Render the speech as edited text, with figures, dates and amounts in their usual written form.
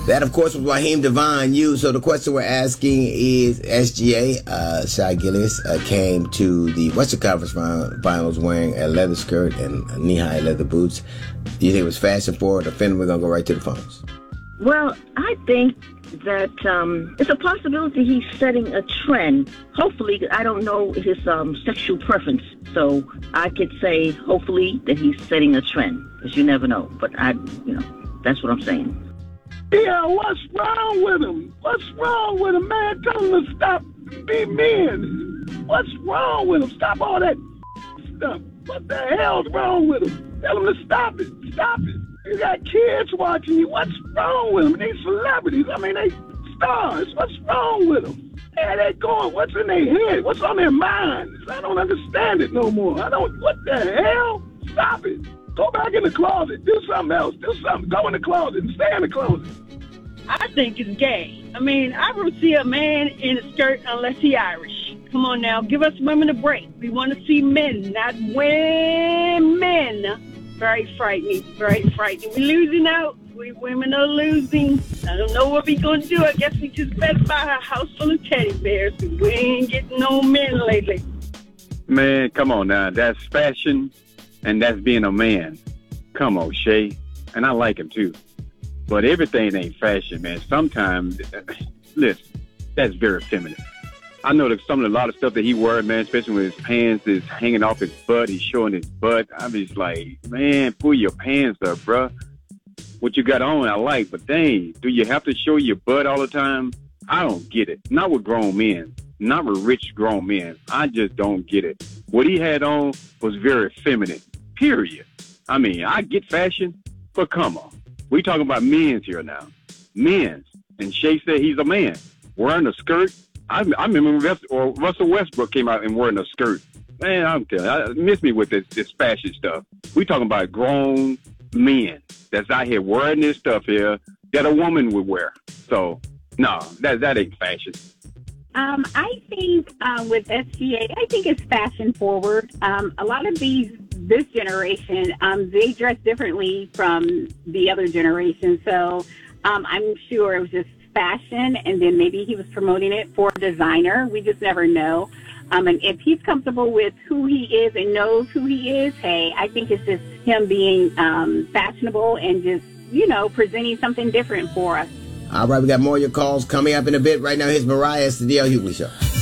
That, of course, was Raheem Devine. So the question we're asking is, SGA, Shai Gilgeous, came to the Western Conference Finals wearing a leather skirt and knee-high leather boots. Do you think it was fashion forward or fin? We're going to go right to the phones. Well, I think that it's a possibility he's setting a trend. Hopefully, I don't know his sexual preference, so I could say hopefully that he's setting a trend, because you never know. But that's what I'm saying. Yeah, what's wrong with him? What's wrong with him, man? Tell him to stop being men. What's wrong with him? Stop all that stuff. What the hell's wrong with him? Tell him to stop it. Stop it. You got kids watching you. What's wrong with them? They celebrities. I mean, they stars. What's wrong with them? Where they going? What's in their head? What's on their minds? I don't understand it no more. What the hell? Stop it. Go back in the closet. Do something else. Do something. Go in the closet and stay in the closet. I think it's gay. I mean, I don't see a man in a skirt unless he's Irish. Come on now, give us women a break. We want to see men, not women. Very frightening, very frightening. We're losing out. We women are losing. I don't know what we're going to do. I guess we just better buy a house full of teddy bears. We ain't getting no men lately. Man, come on now. That's fashion, and that's being a man. Come on, Shay. And I like him, too. But everything ain't fashion, man. Sometimes, listen, that's very feminine. I know that a lot of stuff that he wears, man, especially when his pants is hanging off his butt, he's showing his butt. I'm just like, man, pull your pants up, bruh. What you got on, I like, but dang, do you have to show your butt all the time? I don't get it. Not with grown men. Not with rich grown men. I just don't get it. What he had on was very feminine, period. I mean, I get fashion, but come on. We talking about men's here now. Men's. And Shay said he's a man. Wearing a skirt. I remember Russell Westbrook came out and wearing a skirt. Man, I'm telling you, miss me with this fashion stuff. We talking about grown men that's out here wearing this stuff here that a woman would wear. So, no, that ain't fashion. I think with SGA, I think it's fashion forward. A lot of this generation, they dress differently from the other generation. So I'm sure it was just fashion, and then maybe he was promoting it for a designer. We just never know. And if he's comfortable with who he is and knows who he is, hey, I think it's just him being fashionable and just, presenting something different for us. All right, we got more of your calls coming up in a bit. Right now, here's Mariah. It's the D.L. Hughley Show.